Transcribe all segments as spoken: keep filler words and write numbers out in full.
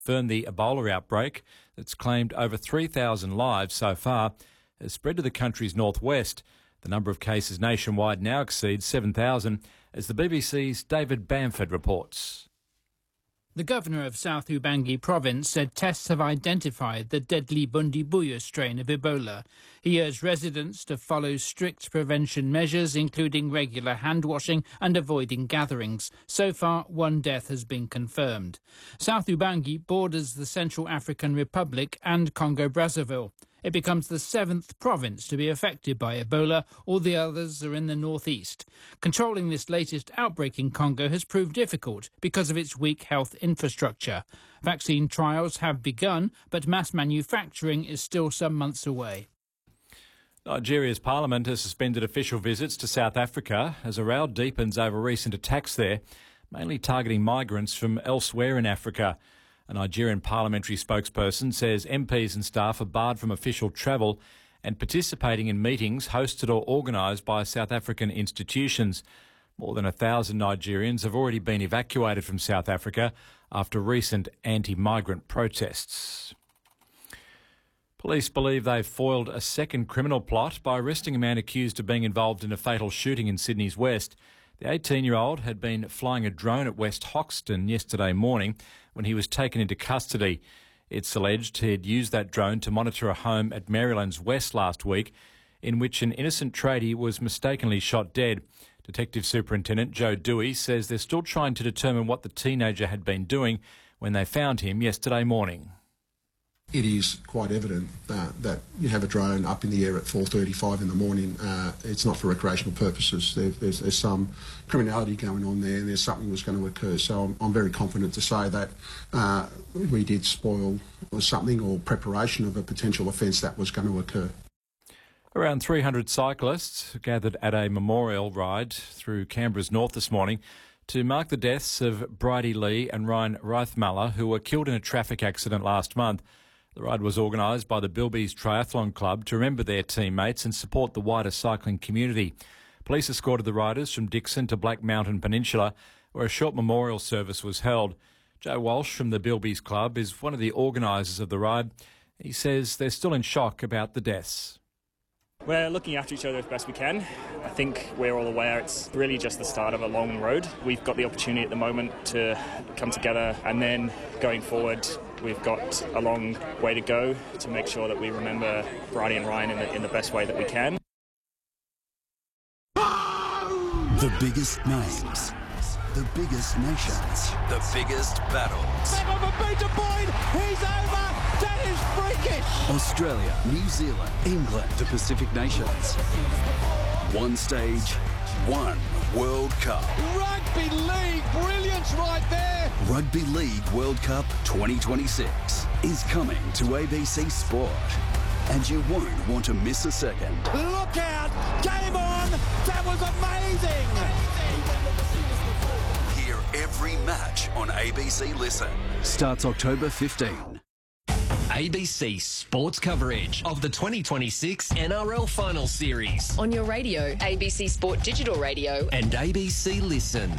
confirmed the Ebola outbreak that's claimed over three thousand lives so far has spread to the country's northwest. The number of cases nationwide now exceeds seven thousand, as the B B C's David Bamford reports. The governor of South Ubangi province said tests have identified the deadly Bundibugyo strain of Ebola. He urged residents to follow strict prevention measures, including regular hand washing and avoiding gatherings. So far, one death has been confirmed. South Ubangi borders the Central African Republic and Congo-Brazzaville. It becomes the seventh province to be affected by Ebola. All the others are in the northeast. Controlling this latest outbreak in Congo has proved difficult because of its weak health infrastructure. Vaccine trials have begun, but mass manufacturing is still some months away. Nigeria's parliament has suspended official visits to South Africa as a row deepens over recent attacks there, mainly targeting migrants from elsewhere in Africa. A Nigerian parliamentary spokesperson says M Ps and staff are barred from official travel and participating in meetings hosted or organised by South African institutions. More than a thousand Nigerians have already been evacuated from South Africa after recent anti-migrant protests. Police believe they've foiled a second criminal plot by arresting a man accused of being involved in a fatal shooting in Sydney's West. The eighteen-year-old had been flying a drone at West Hoxton yesterday morning when he was taken into custody. It's alleged he'd used that drone to monitor a home at Maryland's West last week in which an innocent tradie was mistakenly shot dead. Detective Superintendent Joe Dewey says they're still trying to determine what the teenager had been doing when they found him yesterday morning. It is quite evident uh, that you have a drone up in the air at four thirty-five in the morning. Uh, it's not for recreational purposes. There, there's, there's some criminality going on there, and there's something that's going to occur. So I'm, I'm very confident to say that uh, we did spoil something or preparation of a potential offence that was going to occur. Around three hundred cyclists gathered at a memorial ride through Canberra's north this morning to mark the deaths of Bridie Lee and Ryan Reithmuller, who were killed in a traffic accident last month. The ride was organised by the Bilbies Triathlon Club to remember their teammates and support the wider cycling community. Police escorted the riders from Dixon to Black Mountain Peninsula, where a short memorial service was held. Joe Walsh from the Bilbies Club is one of the organisers of the ride. He says they're still in shock about the deaths. We're looking after each other as best we can. I think we're all aware it's really just the start of a long road. We've got the opportunity at the moment to come together, and then going forward we've got a long way to go to make sure that we remember Bridie and Ryan in the, in the best way that we can. The biggest names, the biggest nations, the biggest battles. They've got a beater point. He's over. That is freakish. Australia, New Zealand, England, the Pacific Nations. One stage, one World Cup. Rugby League, brilliance right there. Rugby League World Cup twenty twenty-six is coming to A B C Sport, and you won't want to miss a second. Look out, game on. That was amazing. Hear every match on A B C Listen. Starts October fifteenth. A B C Sports coverage of the twenty twenty-six N R L Final Series. On your radio, A B C Sport Digital Radio. And A B C Listen.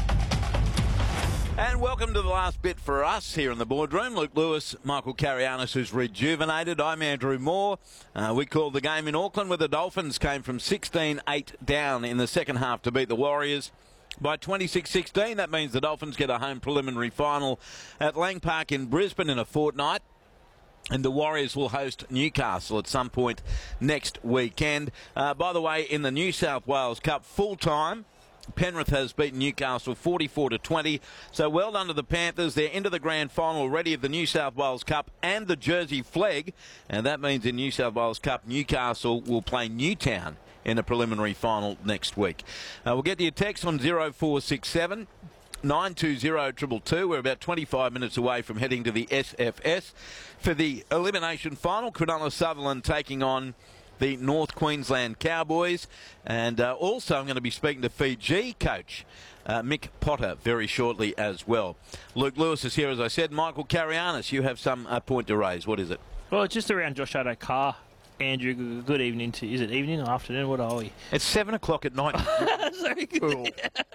And welcome to the last bit for us here in the boardroom. Luke Lewis, Michael Carianis, who's rejuvenated. I'm Andrew Moore. Uh, we called the game in Auckland where the Dolphins came from sixteen eight down in the second half to beat the Warriors by twenty-six sixteen. That means the Dolphins get a home preliminary final at Lang Park in Brisbane in a fortnight. And the Warriors will host Newcastle at some point next weekend. Uh, by the way, in the New South Wales Cup full-time, Penrith has beaten Newcastle forty-four to twenty. So well done to the Panthers. They're into the grand final already of the New South Wales Cup and the Jersey Flegg. And that means in New South Wales Cup, Newcastle will play Newtown in a preliminary final next week. Uh, we'll get to your text on zero four six seven. nine two zero two two two. We're about twenty-five minutes away from heading to the S F S for the elimination final. Cronulla Sutherland taking on the North Queensland Cowboys. And uh, also I'm going to be speaking to Fiji coach uh, Mick Potter very shortly as well. Luke Lewis is here, as I said. Michael Carianis, you have some uh, point to raise. What is it? Well, it's just around Josh Addo-Carr. Andrew, good, good evening to Is it evening or afternoon? What are we? It's seven o'clock at night. Sorry, good.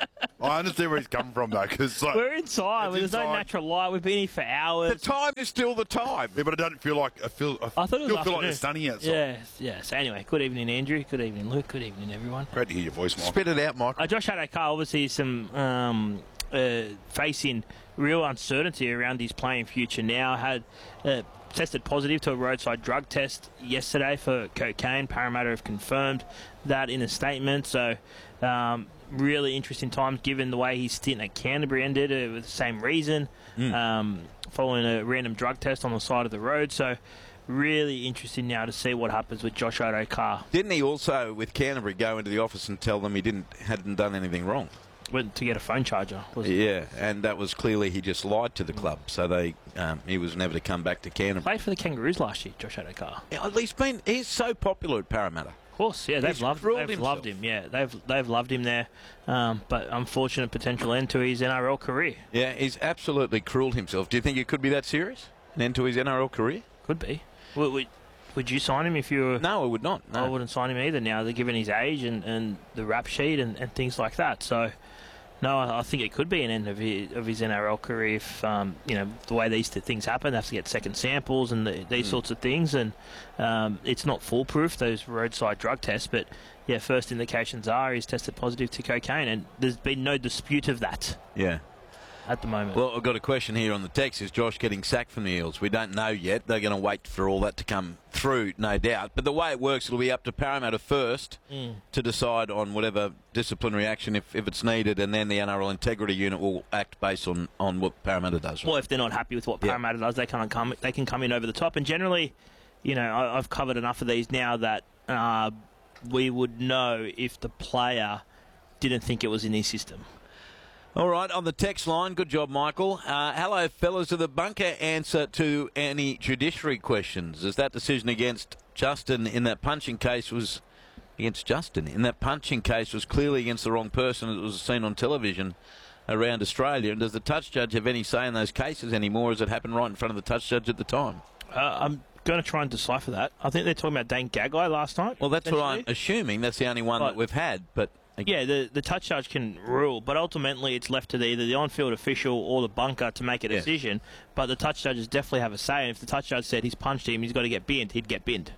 I understand where he's come from, though, because like, we're inside. Where there's inside. no natural light. We've been here for hours. The time is still the time. Yeah, but I don't feel like I feel. I, I thought it was still feel afternoon. like it's sunny outside. Yeah, yeah. So anyway, good evening, Andrew. Good evening, Luke. Good evening, everyone. Great to hear your voice, Mike. Spit it out, Mike. Uh, Josh Adokar, obviously some um, uh, facing real uncertainty around his playing future now. Had uh, tested positive to a roadside drug test yesterday for cocaine. Parramatta have confirmed that in a statement. So um, really interesting times given the way his stint at Canterbury ended uh, with the same reason, mm. um, following a random drug test on the side of the road. So really interesting now to see what happens with Josh Adokar. Didn't he also, with Canterbury, go into the office and tell them he didn't hadn't done anything wrong? Went to get a phone charger, wasn't Yeah, it? and that was clearly he just lied to the club, so they um, he was never to come back to Canterbury. Played for the Kangaroos last year, Josh Adokar. Yeah, he's been he's so popular at Parramatta. Of course, yeah, they've he's loved they've loved him. Yeah, they've they've loved him there, um, but unfortunate potential end to his N R L career. Yeah, he's absolutely crueled himself. Do you think it could be that serious? An end to his N R L career? Could be. Would, would, would you sign him if you were... No, I would not. No. I wouldn't sign him either now, they're given his age and, and the rap sheet and, and things like that. So, no, I, I think it could be an end of his, of his N R L career if, um, you know, the way these things happen, they have to get second samples and the, these mm. sorts of things. And um, it's not foolproof, those roadside drug tests, but, yeah, first indications are he's tested positive to cocaine, and there's been no dispute of that. Yeah. At the moment. Well, I've got a question here on the text. Is Josh getting sacked from the Eels? We don't know yet. They're going to wait for all that to come through, no doubt. But the way it works, it'll be up to Parramatta first mm. to decide on whatever disciplinary action if, if it's needed, and then the N R L Integrity Unit will act based on, on what Parramatta does. Right? Well, if they're not happy with what Parramatta yeah. does, they can't come. They can come in over the top. And generally, you know, I, I've covered enough of these now that uh, we would know if the player didn't think it was in his system. All right, on the text line, good job, Michael. Uh, hello, fellas. Of the bunker answer to any judiciary questions? Is that decision against Justin in that punching case was against Justin in that punching case was clearly against the wrong person as it was seen on television around Australia? And does the touch judge have any say in those cases anymore, as it happened right in front of the touch judge at the time? Uh, I'm going to try and decipher that. I think they're talking about Dane Gagai last night. Well, that's what I'm assuming. That's the only one but, that we've had, but. Yeah, the, the touch judge can rule, but ultimately it's left to the, either the on-field official or the bunker to make a decision. Yes. But the touch judges definitely have a say, and if the touch judge said he's punched him, he's got to get binned, he'd get binned.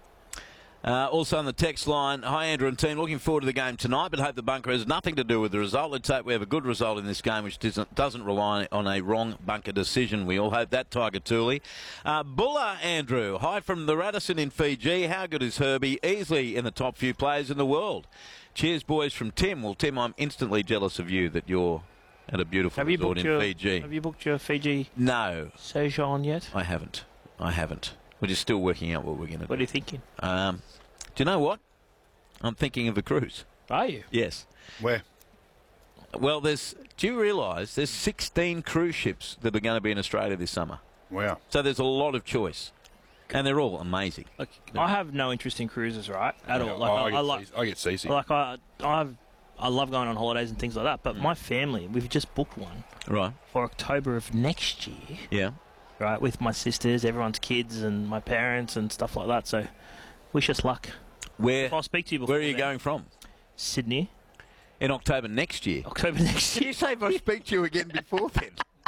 Uh, also on the text line, hi Andrew and team, looking forward to the game tonight, but hope the bunker has nothing to do with the result. Let's hope we have a good result in this game, which doesn't, doesn't rely on a wrong bunker decision. We all hope that, Tiger Tooley. Uh, Bulla, Andrew, hi from the Radisson in Fiji. How good is Herbie? Easily in the top few players in the world. Cheers, boys, from Tim. Well, Tim, I'm instantly jealous of you that you're at a beautiful have you resort in your, Fiji. Have you booked your Fiji no. sojourn yet? I haven't. I haven't. We're just still working out what we're going to do. What are you thinking? Um, do you know what? I'm thinking of a cruise. Are you? Yes. Where? Well, there's. Do you realise there's sixteen cruise ships that are going to be in Australia this summer? Wow. So there's a lot of choice. And they're all amazing. Look, I have no interest in cruises, right? At yeah, all. Like, I, I, I, get I, like, I get seasick. Like I, I, I love going on holidays and things like that. But mm. my family, we've just booked one. Right. For October of next year. Yeah. Right, with my sisters, everyone's kids, and my parents and stuff like that. So, wish us luck. Where? If I'll speak to you before. Where are you then. going from? Sydney. In October next year. October next year. Can you say if I speak to you again before then?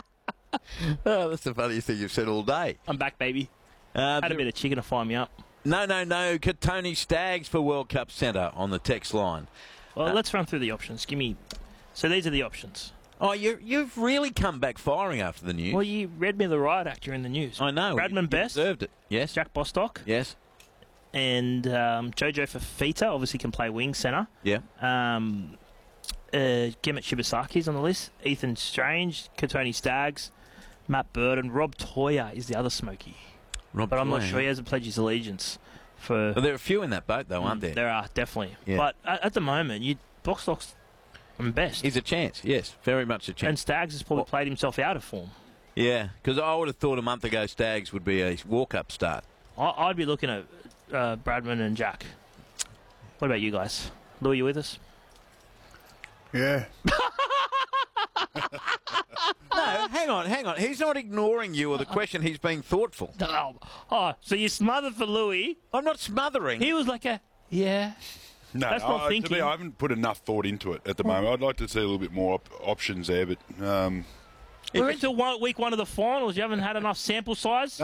Oh, that's the funniest thing you've said all day. I'm back, baby. Uh, Had a bit of chicken to fire me up. No, no, no. Tony Staggs for World Cup Centre on the text line. Well, uh, let's run through the options. Give me. So these are the options. Oh, you, you've really come back firing after the news. Well, you read me the riot act during the news. I know. Bradman you, Best. You deserved it. Yes. Jack Bostock. Yes. And um, Jojo Fafita, obviously can play wing centre. Yeah. Um, uh, Gemet Shibasaki's on the list. Ethan Strange, Tony Staggs, Matt Burton, Rob Toya is the other Smoky. Rob but I'm Toya. not sure he hasn't pledged his allegiance. For well, there are a few in that boat, though, aren't there? There are, definitely. Yeah. But at, at the moment, you Bostock's best. He's a chance, yes. Very much a chance. And Staggs has probably well, played himself out of form. Yeah, because I would have thought a month ago Staggs would be a walk-up start. I, I'd be looking at uh, Bradman and Jack. What about you guys? Lou, are you with us? Yeah. No, no, hang on, hang on. He's not ignoring you or the question. He's being thoughtful. Oh, oh, so you smothered for Louis. I'm not smothering. He was like a, yeah. No, That's not I, thinking. To me, I haven't put enough thought into it at the moment. I'd like to see a little bit more op- options there, but... Um, We're into one, week one of the finals. You haven't had enough sample size?